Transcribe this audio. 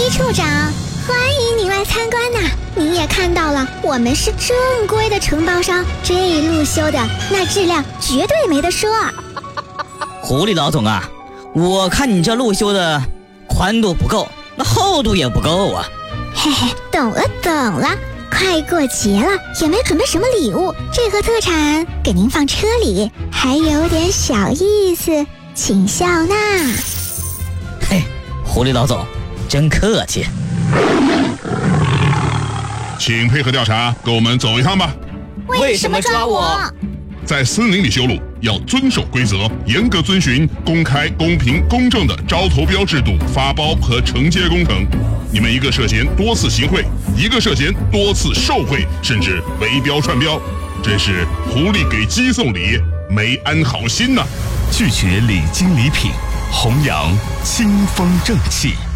李处长，欢迎您来参观呐！您也看到了，我们是正规的承包商，这路修的那质量绝对没得说。 狐狸老总啊，我看你这路修的宽度不够，那厚度也不够啊。 嘿嘿，懂了，快过节了，也没准备什么礼物，这盒特产给您放车里，还有点小意思，请笑纳。 嘿，狐狸老总真客气。 请配合调查，跟我们走一趟吧。 为什么抓我？ 在森林里修路要遵守规则，严格遵循公开、公平、公正的招投标制度发包和承接工程。你们一个涉嫌多次行贿，一个涉嫌多次受贿，甚至围标串标，真是狐狸给鸡送礼，没安好心呐！ 拒绝礼金礼品，弘扬清风正气。